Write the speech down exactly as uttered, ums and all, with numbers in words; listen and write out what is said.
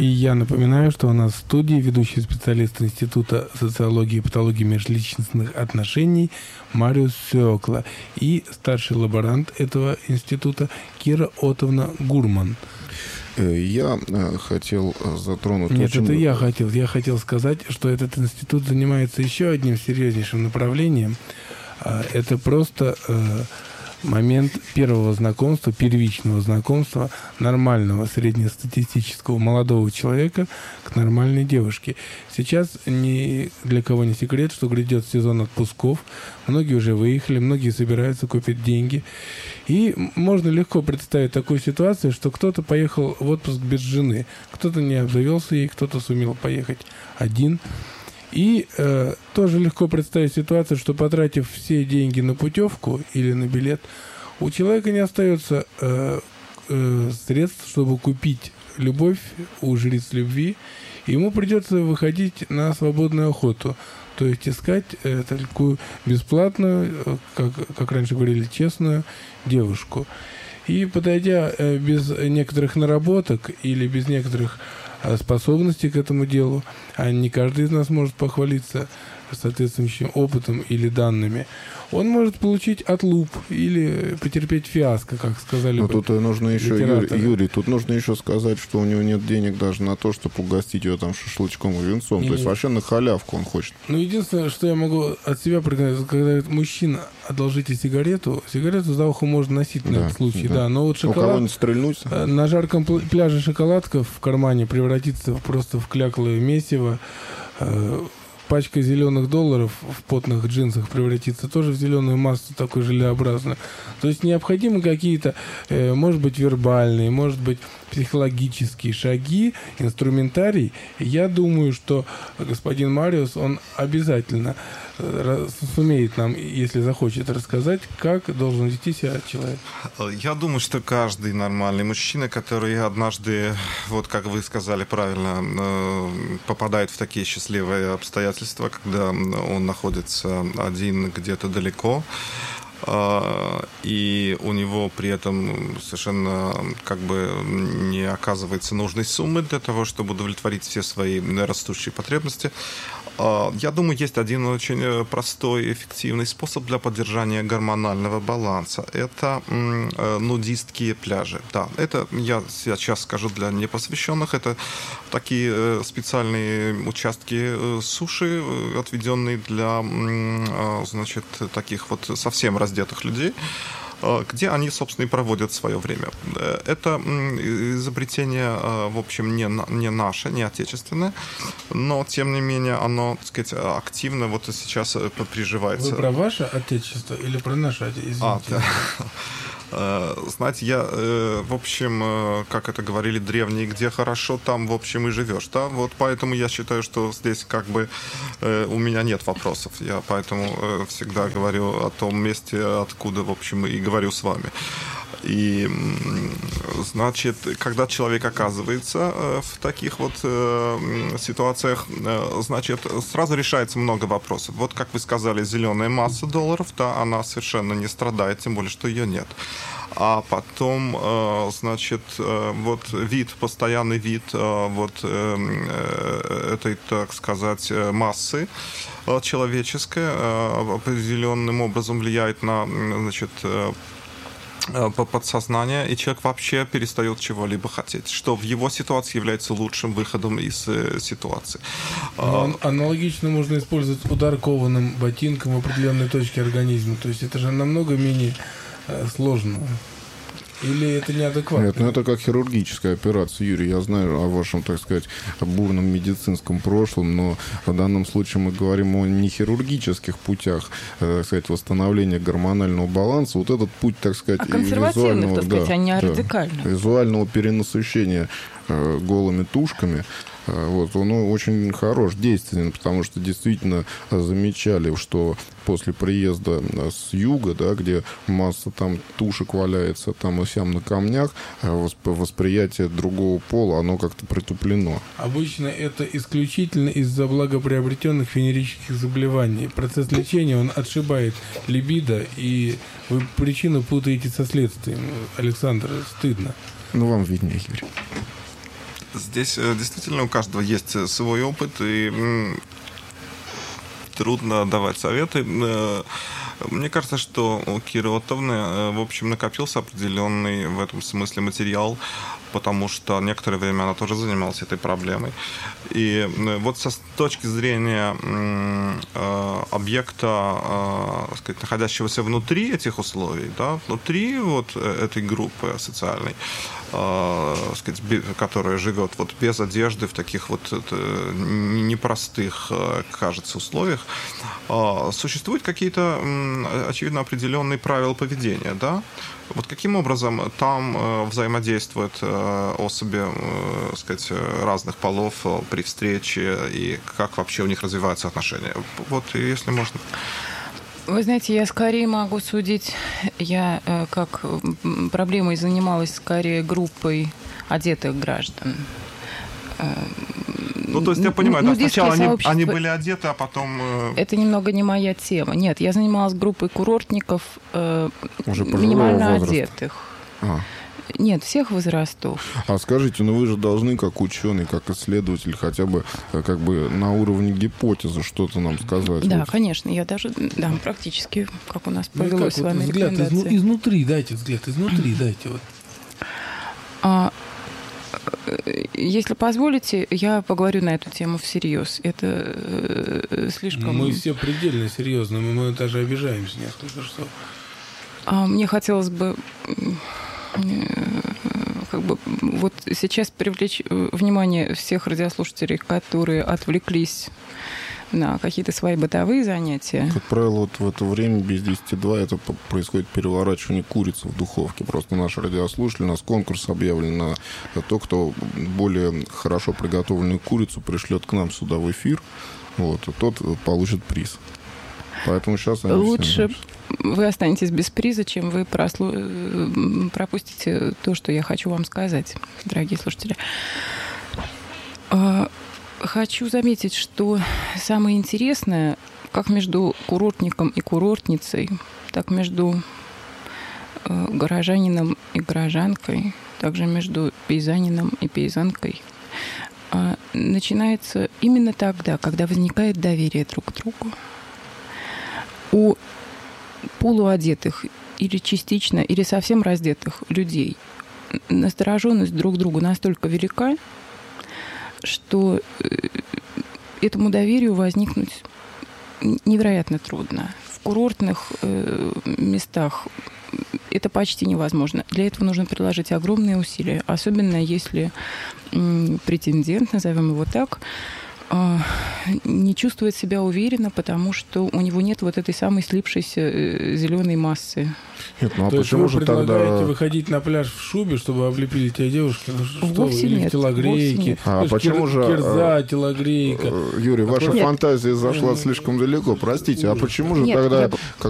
И я напоминаю, что у нас в студии ведущий специалист Института социологии и патологии межличностных отношений Мариус Сёкла и старший лаборант этого института Кира Отовна Гурман. Я хотел затронуть... Нет, очень... это я хотел. Я хотел сказать, что этот институт занимается еще одним серьезнейшим направлением. Это просто момент первого знакомства, первичного знакомства нормального среднестатистического молодого человека к нормальной девушке. Сейчас ни для кого не секрет, что грядет сезон отпусков. Многие уже выехали, многие собираются купить деньги. И можно легко представить такую ситуацию, что кто-то поехал в отпуск без жены, кто-то не обзавелся ей, кто-то сумел поехать один. И э, тоже легко представить ситуацию, что, потратив все деньги на путевку или на билет, у человека не остается э, э, средств, чтобы купить любовь у жриц любви, и ему придется выходить на свободную охоту, то есть искать э, такую бесплатную, как, как раньше говорили, честную девушку. И подойдя э, без некоторых наработок или без некоторых способности к этому делу, а не каждый из нас может похвалиться соответствующим опытом или данными, он может получить отлуп или потерпеть фиаско, как сказали Но бы тут нужно еще, литераторы. Юрий, Юрий, тут нужно еще сказать, что у него нет денег даже на то, чтобы угостить ее там шашлычком и венцом. Не, то есть не. вообще на халявку он хочет. Ну, единственное, что я могу от себя проговорить, когда говорит, мужчина, одолжите сигарету, сигарету за ухо можно носить на Да, этот случай, да. да, но вот У шоколад... кого-нибудь стрельнуть? На жарком пл- пляже шоколадка в кармане превратится просто в кляклое месиво. Э, Пачка зеленых долларов в потных джинсах превратится тоже в зеленую массу, такую желеобразную. То есть необходимы какие-то, э, может быть, вербальные, может быть, психологические шаги, инструментарий. Я думаю, что господин Мариус, он обязательно э, сумеет нам, если захочет, рассказать, как должен вести себя человек. Я думаю, что каждый нормальный мужчина, который однажды, вот как вы сказали правильно, попадает в такие счастливые обстоятельства, когда он находится один где-то далеко, и у него при этом совершенно как бы не оказывается нужной суммы для того, чтобы удовлетворить все свои растущие потребности. Я думаю, есть один очень простой и эффективный способ для поддержания гормонального баланса. Это нудистские пляжи. Да, это я сейчас скажу для непосвященных. Это такие специальные участки суши, отведенные для, значит, таких вот совсем раздетых людей, где они, собственно, и проводят свое время. Это изобретение, в общем, не, не наше, не отечественное, но, тем не менее, оно, так сказать, активно вот сейчас приживается. Вы про ваше отечество или про наше отечество? А, да. Знаете, я, в общем, как это говорили древние, где хорошо, там, в общем, и живешь. Да? Вот поэтому я считаю, что здесь как бы у меня нет вопросов. Я поэтому всегда говорю о том месте, откуда, в общем, и говорю с вами. И, значит, когда человек оказывается в таких вот ситуациях, значит, сразу решается много вопросов. Вот, как вы сказали, зеленая масса долларов, да, она совершенно не страдает, тем более, что ее нет. А потом, значит, вот вид, постоянный вид вот этой, так сказать, массы человеческой определенным образом влияет на, значит, подсознание, и человек вообще перестает чего-либо хотеть, что в его ситуации является лучшим выходом из э, ситуации. Но аналогично можно использовать удар кованым ботинком в определенной точке организма. То есть это же намного менее э, сложно. Или это неадекватно? Нет, ну это как хирургическая операция, Юрий. Я знаю о вашем, так сказать, бурном медицинском прошлом, но в данном случае мы говорим о не хирургических путях, так сказать, восстановления гормонального баланса. Вот этот путь, так сказать, а консервативных, так сказать, да, а не да, радикальных. Визуального перенасыщения э, голыми тушками. Вот, он очень хорош, действенен, потому что действительно замечали, что после приезда с юга, да, где масса там тушек валяется там и сям на камнях, восприятие другого пола, оно как-то притуплено. Обычно это исключительно из-за благоприобретенных венерических заболеваний. Процесс лечения, он отшибает либидо, и вы причину путаете со следствием. Александр, стыдно. Ну, вам виднее, Юрий. Здесь действительно у каждого есть свой опыт, и трудно давать советы. Мне кажется, что у Киры Оттовны, в общем, накопился определенный в этом смысле материал, потому что некоторое время она тоже занималась этой проблемой. И вот со, с точки зрения э, объекта, э, так сказать, находящегося внутри этих условий, да, внутри вот этой группы социальной, э, так сказать, которая живет вот без одежды в таких вот это, непростых, кажется, условиях, э, существуют какие-то, э, очевидно, определенные правила поведения, да? Вот каким образом там э, взаимодействуют э, особи, э, так сказать, разных полов э, при встрече, и как вообще у них развиваются отношения? Вот, если можно. Вы знаете, я скорее могу судить, я э, как проблемой занималась скорее группой одетых граждан. Ну, то есть, я понимаю, ну, да, сначала они, они были одеты, а потом... Это немного не моя тема. Нет, я занималась группой курортников, э, минимально возраста. Одетых. А. Нет, всех возрастов. А скажите, ну вы же должны, как ученый, как исследователь, хотя бы как бы на уровне гипотезы что-то нам сказать. Да, вот. Конечно, я даже, да, практически, как у нас повелось ну, с вами вот взгляд изну, изнутри, дайте взгляд, изнутри дайте. Вот. А, если позволите, я поговорю на эту тему всерьез. Это э, слишком... Мы все предельно серьезно, мы, мы даже обижаемся несколько, что... А, мне хотелось бы... как бы вот сейчас привлечь внимание всех радиослушателей, которые отвлеклись на какие-то свои бытовые занятия. Как правило, вот в это время без десяти два это происходит переворачивание курицы в духовке. Просто наши радиослушатели, у нас конкурс объявлен на то, кто более хорошо приготовленную курицу пришлет к нам сюда в эфир, вот, и тот получит приз. Поэтому сейчас они лучше вы останетесь без приза, чем вы прослу... пропустите то, что я хочу вам сказать, дорогие слушатели. Хочу заметить, что самое интересное, как между курортником и курортницей, так между горожанином и горожанкой, также между пейзанином и пейзанкой, начинается именно тогда, когда возникает доверие друг к другу. У полуодетых или частично, или совсем раздетых людей настороженность друг к другу настолько велика, что этому доверию возникнуть невероятно трудно. В курортных э, местах это почти невозможно. Для этого нужно приложить огромные усилия, особенно если м, претендент, назовем его так, не чувствует себя уверенно, потому что у него нет вот этой самой слипшейся зеленой массы. Нет, ну а То почему есть вы же предлагаете тогда выходить на пляж в шубе, чтобы облепили тебя девушки? Ну, что вовсе вы? Или нет, в телогрейке? А почему же... Кирза, телогрейка. Юрий, ваша Нет. фантазия зашла слишком далеко. Простите, а почему же Нет, тогда... я...